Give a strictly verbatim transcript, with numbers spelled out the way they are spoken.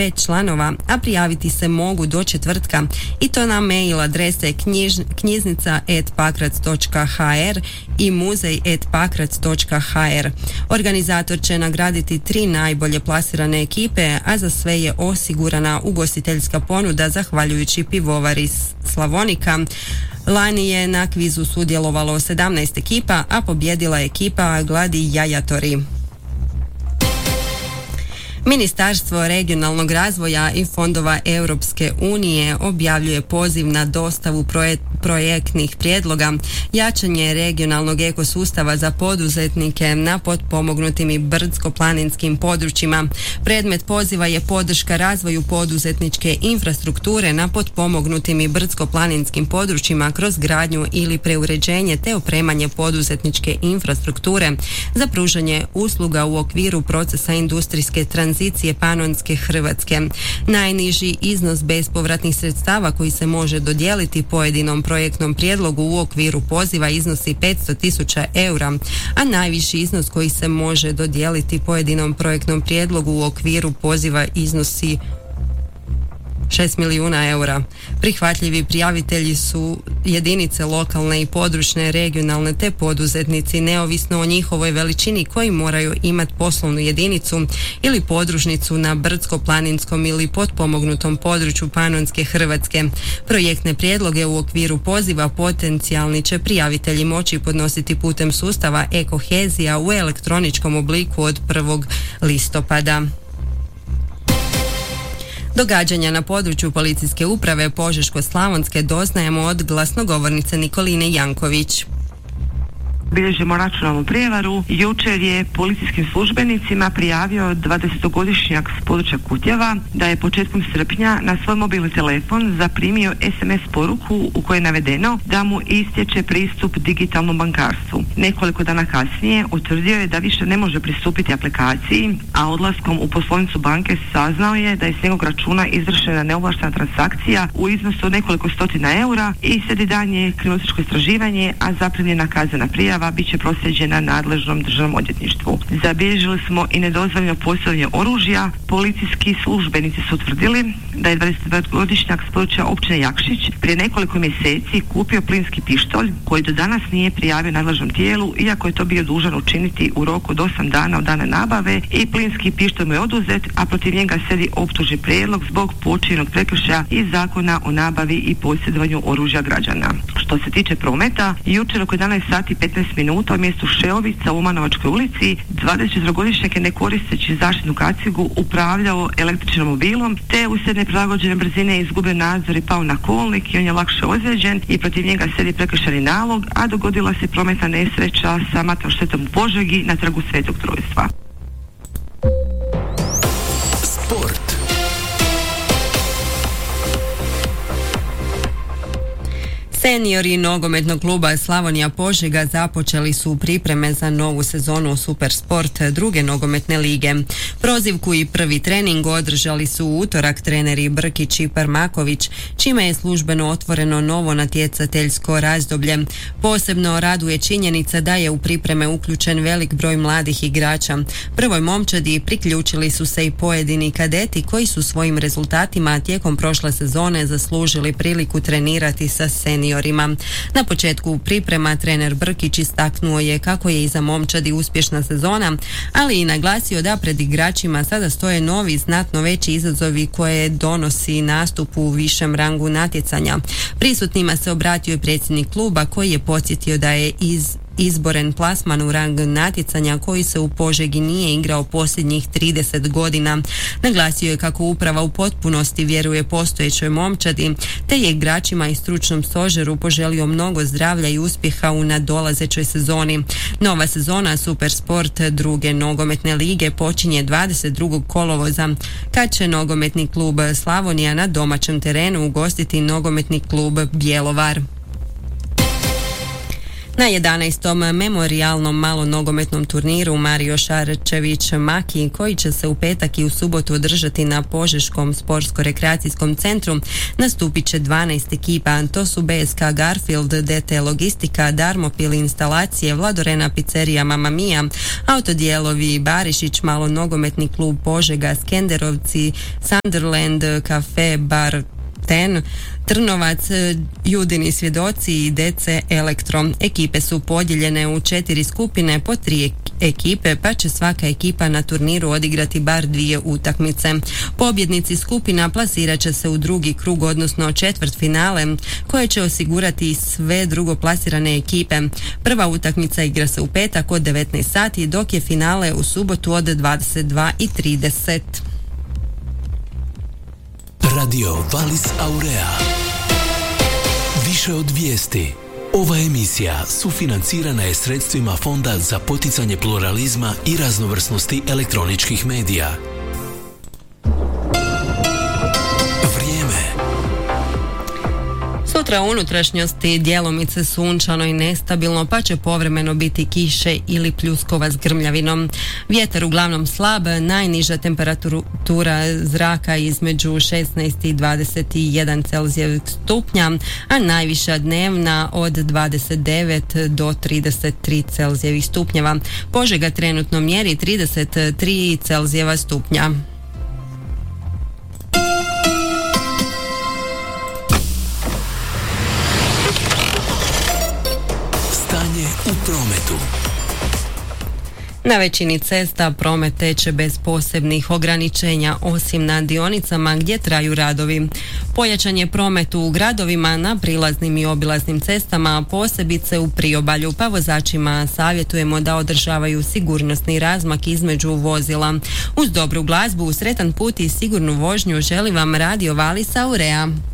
pet članova, a prijaviti se mogu do četvrtka i to na mail adrese knjiž, knjiznica et pakrac točka ha er i muzej et pakrac točka ha er. Organizator će nagraditi tri najbolje plasirane ekipe, a za sve je osigurana ugostiteljska ponuda zahvaljujući pivovari Slavonika. Lani je na kvizu sudjelovalo sedamnaest ekipa, a pobjedila je ekipa Gladijatori. Ministarstvo regionalnog razvoja i fondova Europske unije objavljuje poziv na dostavu proje- projektnih prijedloga, jačanje regionalnog ekosustava za poduzetnike na potpomognutim i brdsko-planinskim područjima. Predmet poziva je podrška razvoju poduzetničke infrastrukture na potpomognutim i brdsko-planinskim područjima kroz gradnju ili preuređenje te opremanje poduzetničke infrastrukture za pružanje usluga u okviru procesa industrijske tranzicije tranzicije Panonske Hrvatske. Najniži iznos bespovratnih sredstava koji se može dodijeliti pojedinom projektnom prijedlogu u okviru poziva iznosi petsto tisuća eura, a najviši iznos koji se može dodijeliti pojedinom projektnom prijedlogu u okviru poziva iznosi šest milijuna eura. Prihvatljivi prijavitelji su jedinice lokalne i područne, regionalne te poduzetnici neovisno o njihovoj veličini koji moraju imati poslovnu jedinicu ili podružnicu na brdsko-planinskom ili potpomognutom području Panonske Hrvatske. Projektne prijedloge u okviru poziva potencijalni će prijavitelji moći podnositi putem sustava e-kohezija u elektroničkom obliku od prvog listopada. Događanja na području policijske uprave Požeško-slavonske doznajemo od glasnogovornice Nikoline Janković. Bilježimo računalnu prijevaru. Jučer je policijskim službenicima prijavio dvadesetogodišnjak s područja Kutjeva da je početkom srpnja na svoj mobilni telefon zaprimio es em es poruku u kojoj je navedeno da mu istječe pristup digitalnom bankarstvu. Nekoliko dana kasnije utvrdio je da više ne može pristupiti aplikaciji, a odlaskom u poslovnicu banke saznao je da je s njegovog računa izvršena neovlaštena transakcija u iznosu od nekoliko stotina eura i slijedi daljnje kriminalističko istraživanje, a zaprimljena kaznena prijava bit će proslijeđena nadležnom državnom odvjetništvu. Zabilježili smo i nedozvoljeno posjedovanje oružja. Policijski službenici su utvrdili da je dvadesetdevetogodišnjak s područja općine Jakšić prije nekoliko mjeseci kupio plinski pištolj koji do danas nije prijavio nadležnom tijelu, iako je to bio dužan učiniti u roku od osam dana od dana nabave, i plinski pištolj mu je oduzet, a protiv njega slijedi optužni prijedlog zbog počinjenog prekršaja iz Zakona o nabavi i posjedovanju oružja građana. Što se tiče prometa, jučer oko jedanaest sati i petnaest minuta u mjestu Šeovica u Umanovačkoj ulici dvadesetčetverogodišnjak je ne koristeći zaštitnu kacigu upravljao električnim mobilom te uslijed neprilagođene brzine izgubio nadzor i pao na kolnik i on je lakše ozlijeđen i protiv njega slijedi prekršajni nalog, a dogodila se prometna nesreća sa matnom štetom u Požegi na trgu Svetog Trojstva. Sport. Seniori nogometnog kluba Slavonija Požega započeli su pripreme za novu sezonu Super Sport druge nogometne lige. Prozivku i prvi trening održali su u utorak treneri Brkić i Parmaković, čime je službeno otvoreno novo natjecateljsko razdoblje. Posebno raduje činjenica da je u pripreme uključen velik broj mladih igrača. Prvoj momčadi priključili su se i pojedini kadeti koji su svojim rezultatima tijekom prošle sezone zaslužili priliku trenirati sa seniorima. Na početku priprema trener Brkić istaknuo je kako je iza momčadi uspješna sezona, ali i naglasio da pred igračima sada stoje novi, znatno veći izazovi koje donosi nastup u višem rangu natjecanja. Prisutnima se obratio i predsjednik kluba koji je podsjetio da je iz izboren plasman u rang natjecanja koji se u Požegi nije igrao posljednjih trideset godina. Naglasio je kako uprava u potpunosti vjeruje postojećoj momčadi, te je igračima i stručnom stožeru poželio mnogo zdravlja i uspjeha u nadolazećoj sezoni. Nova sezona Super Sport druge nogometne lige počinje dvadeset drugog kolovoza, kad će nogometni klub Slavonija na domaćem terenu ugostiti nogometni klub Bjelovar. Na jedanaestom memorijalnom malonogometnom turniru Mario Šarčević Maki, koji će se u petak i u subotu održati na Požeškom sportsko-rekreacijskom centru, nastupit će dvanaest ekipa. To su B S K Garfield, D T Logistika, Darmopil instalacije, Vladorena pizzerija Mamma Mia, Autodijelovi Barišić, malonogometni klub Požega, Skenderovci, Sunderland, Cafe Bar Ten, Trnovac, Judini svjedoci i D C Elektro. Ekipe su podijeljene u četiri skupine po tri ekipe, pa će svaka ekipa na turniru odigrati bar dvije utakmice. Pobjednici skupina plasirat će se u drugi krug, odnosno četvrt finale, koje će osigurati sve drugoplasirane ekipe. Prva utakmica igra se u petak od devetnaest sati, dok je finale u subotu od dvadeset dva i trideset. Radio Valis Aurea. Više od vijesti. Ova emisija sufinancirana je sredstvima Fonda za poticanje pluralizma i raznovrsnosti elektroničkih medija. Sutra u unutrašnjosti djelomice sunčano i nestabilno, pa će povremeno biti kiše ili pljuskova s grmljavinom. Vjetar uglavnom slab, najniža temperatura zraka između šesnaest i dvadeset jedan Celzijevih stupnja, a najviša dnevna od dvadeset devet do trideset tri Celzijevih stupnjeva. Požega trenutno mjeri trideset tri Celzijeva stupnja. U prometu. Na većini cesta promet teče bez posebnih ograničenja, osim na dionicama gdje traju radovi. Pojačan je promet u gradovima na prilaznim i obilaznim cestama, posebice u priobalju, pa vozačima savjetujemo da održavaju sigurnosni razmak između vozila. Uz dobru glazbu, sretan put i sigurnu vožnju želi vam Radio Valis Aurea.